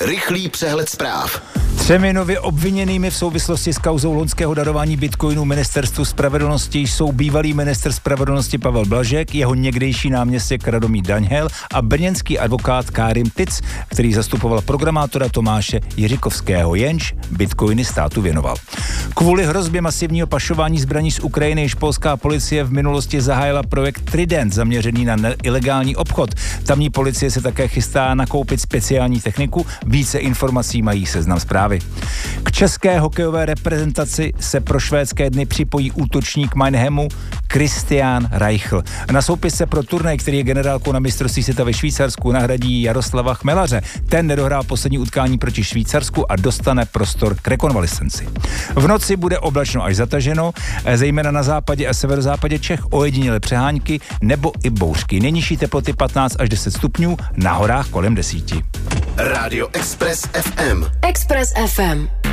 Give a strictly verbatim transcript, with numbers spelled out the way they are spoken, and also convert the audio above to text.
Rychlý přehled zpráv. Třemi nově obviněnými v souvislosti s kauzou loňského darování bitcoinu ministerstvu spravedlnosti jsou bývalý ministr spravedlnosti Pavel Blažek, jeho někdejší náměstek Radomír Daňhel a brněnský advokát Kárim Tic, který zastupoval programátora Tomáše Jiřikovského, jenž bitcoiny státu věnoval. Kvůli hrozbě masivního pašování zbraní z Ukrajiny již polská policie v minulosti zahájila projekt Trident zaměřený na ilegální obchod. Tamní policie se také chystá nakoupit speciální techniku. Více informací mají Seznam Zprávy. K české hokejové reprezentaci se pro švédské dny připojí útočník Mannheimu Christian Reichl. Na soupisce pro turnaj, který je generálkou na mistrovství světa ve Švýcarsku, nahradí Jaroslava Chmelaře. Ten nedohrál poslední utkání proti Švýcarsku a dostane prostor k rekonvalescenci. V noci bude oblačno až zataženo, zejména na západě a severozápadě Čech, ojediněle přehánky nebo i bouřky. Nejnižší teploty patnáct až deset stupňů, na horách kolem desíti. Rádio Express ef em. Express ef em.